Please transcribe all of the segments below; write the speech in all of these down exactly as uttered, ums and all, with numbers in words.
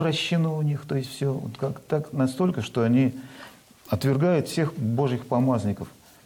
прощено у них, то есть все вот как так настолько, что они отвергают всех Божьих помазанников.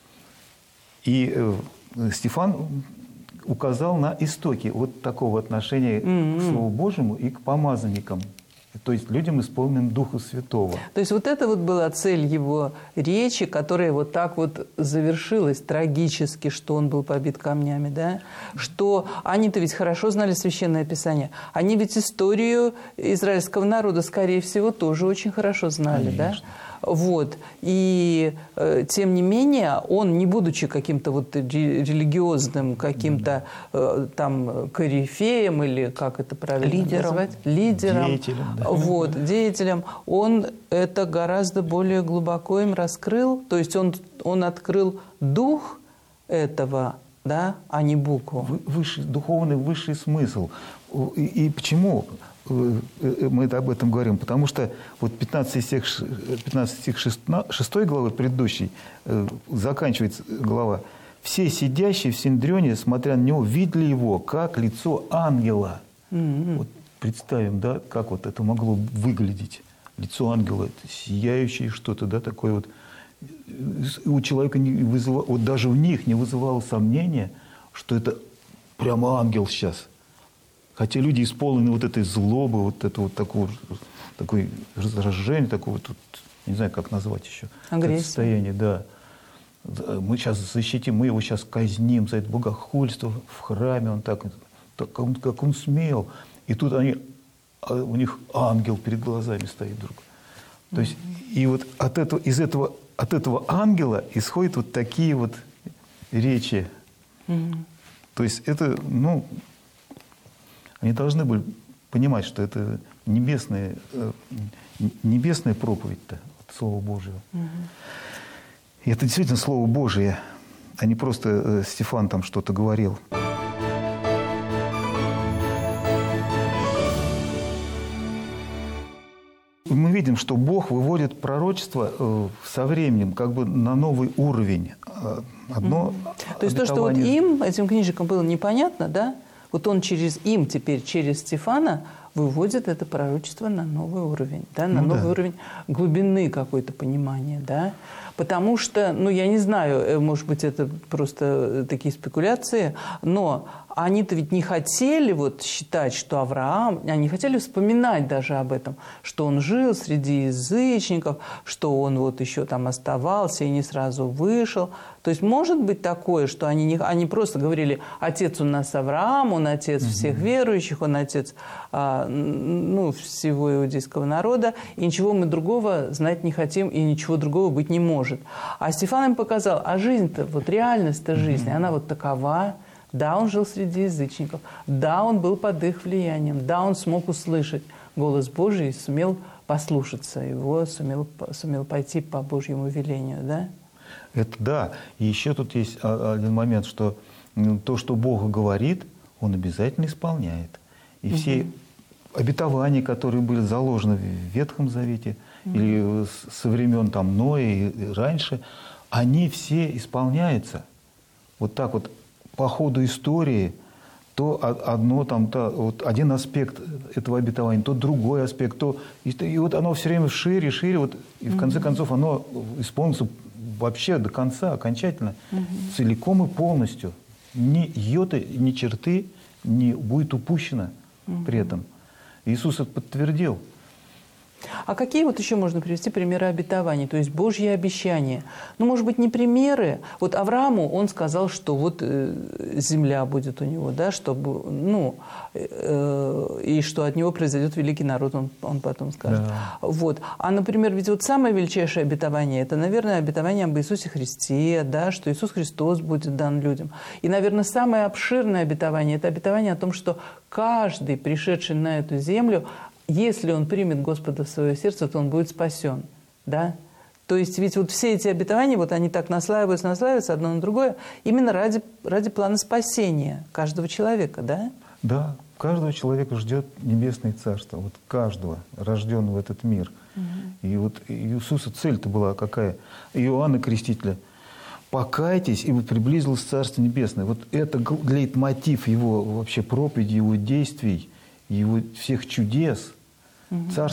И э, Стефан указал на истоки вот такого отношения mm-hmm. к Слову Божьему и к помазанникам. То есть людям, исполненным Духа Святого. То есть вот это вот была цель его речи, которая вот так вот завершилась трагически, что он был побит камнями, да? Что они-то ведь хорошо знали Священное Писание. Они ведь историю израильского народа, скорее всего, тоже очень хорошо знали, Конечно. Да? Вот. И э, тем не менее, он, не будучи каким-то вот религиозным, каким-то э, там корифеем или как это правильно лидером. назвать? Лидером. Деятелем. Да. Вот, деятелем. Он это гораздо более глубоко им раскрыл. То есть он, он открыл дух этого, да, а не букву. Высший, духовный высший смысл. И, и почему мы об этом говорим? Потому что вот пятнадцатый стих, пятнадцатый стих шестой главы предыдущей заканчивается глава. «Все сидящие в Синедрионе, смотря на него, видели его, как лицо ангела». Mm-hmm. Вот представим, да, как вот это могло выглядеть. Лицо ангела, сияющее что-то, да, такое вот. У человека не вызывало, вот даже у них не вызывало сомнения, что это прямо ангел сейчас. Хотя люди исполнены вот этой злобы, вот этого вот такого, такой раздражения, такого вот, не знаю, как назвать еще. Агрессия. Состояние, да. Мы сейчас защитим, мы его сейчас казним за это богохульство в храме, он так, так он, как он смел. И тут они, у них ангел перед глазами стоит вдруг. То есть, и вот от этого, из этого, от этого ангела исходят вот такие вот речи. Mm-hmm. То есть это, ну, они должны были понимать, что это небесная, небесная проповедь-то, Слово Божие. Mm-hmm. И это действительно Слово Божие, а не просто Стефан там что-то говорил. Мы видим, что Бог выводит пророчество со временем как бы на новый уровень. Одно mm-hmm. То есть то, что вот им, этим книжникам было непонятно, да? Вот он через им, теперь через Стефана, выводит это пророчество на новый уровень, да? На ну, новый да. уровень глубины какой-то понимания, да? Потому что, ну, я не знаю, может быть, это просто такие спекуляции, но они-то ведь не хотели вот считать, что Авраам, они не хотели вспоминать даже об этом, что он жил среди язычников, что он вот еще там оставался и не сразу вышел. То есть может быть такое, что они, не, они просто говорили, отец у нас Авраам, он отец mm-hmm. всех верующих, он отец а, ну, всего иудейского народа, и ничего мы другого знать не хотим, и ничего другого быть не может. А Стефан им показал, а жизнь-то, вот реальность-то жизни, mm-hmm. она вот такова. Да, он жил среди язычников, да, он был под их влиянием, да, он смог услышать голос Божий и сумел послушаться его, сумел, сумел пойти по Божьему велению, да? Это да. И еще тут есть один момент, что то, что Бог говорит, Он обязательно исполняет. И угу. все обетования, которые были заложены в Ветхом Завете, угу. или со времен там Ноя и раньше, они все исполняются. Вот так вот. По ходу истории то одно там, то, вот один аспект этого обетования, то другой аспект, то и, и вот оно все время шире, шире, вот, и в конце концов оно исполнится вообще до конца, окончательно, mm-hmm. целиком и полностью. Ни йоты, ни черты не будет упущено mm-hmm. при этом. Иисус это подтвердил. А какие вот еще можно привести примеры обетований, то есть Божьи обещания? Ну, может быть, не примеры. Вот Аврааму он сказал, что вот э, земля будет у него, да, чтобы, ну, э, и что от него произойдет великий народ, он, он потом скажет. Да. Вот. А, например, ведь вот самое величайшее обетование, это, наверное, обетование об Иисусе Христе, да, что Иисус Христос будет дан людям. И, наверное, самое обширное обетование, это обетование о том, что каждый, пришедший на эту землю, если он примет Господа в свое сердце, то он будет спасен, да? То есть ведь вот все эти обетования, вот они так наслаиваются, наслаиваются одно на другое, именно ради, ради плана спасения каждого человека, да? Да, каждого человека ждет небесное царство, вот каждого, рожденного в этот мир. Угу. И вот Иисуса цель-то была какая? Иоанна Крестителя. Покайтесь, ибо приблизилось Царство Небесное. Вот это лейтмотив его вообще проповеди, его действий, его всех чудес. Угу. Царство